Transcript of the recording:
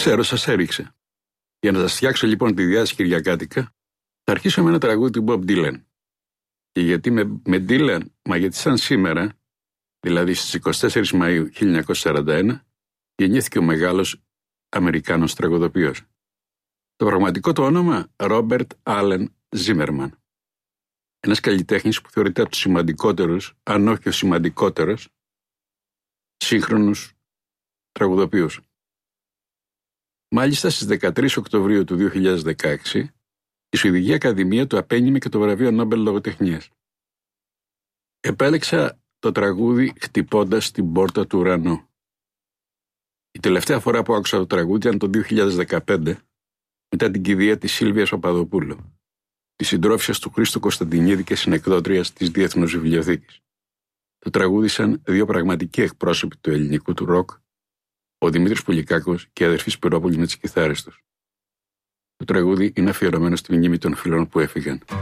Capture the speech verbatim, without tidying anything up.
ξέρω, σας έριξε. Για να σας φτιάξω λοιπόν τη διάθεση κυριακάτικα, θα αρχίσω με ένα τραγούδι του Bob Dylan. Και γιατί με, με Dylan, μα γιατί σαν σήμερα, δηλαδή στις εικοστή τέταρτη Μαΐου χίλια εννιακόσια σαράντα ένα, γεννήθηκε ο μεγάλος Αμερικάνος τραγουδοποιός. Το πραγματικό του όνομα, Robert Allen Zimmerman. Ένας καλλιτέχνης που θεωρείται από τους σημαντικότερους, αν όχι ο σημαντικότερος, σύγχρονους τραγουδοποιούς. Μάλιστα στις δεκατρείς Οκτωβρίου του δύο χιλιάδες δεκαέξι, η Σουηδική Ακαδημία του απένιμε και το βραβείο Νόμπελ Λογοτεχνίας. Επέλεξα το τραγούδι «Χτυπώντας την πόρτα του ουρανού». Η τελευταία φορά που άκουσα το τραγούδι ήταν το δύο χιλιάδες δεκαπέντε, μετά την κηδεία της Σίλβιας Παπαδοπούλου, της συντρόφισσας του Χρήστου Κωνσταντινίδη και συνεκδότριας της Διεθνούς Βιβλιοθήκης. Το τραγούδισαν δύο πραγματικοί εκπρόσωποι του ελληνικού του ροκ, ο Δημήτρης Πουλικάκος και η αδερφή Σπυρόπουλη με τις κιθάρες τους. Το τραγούδι είναι αφιερωμένο στη μνήμη των φίλων που έφυγαν.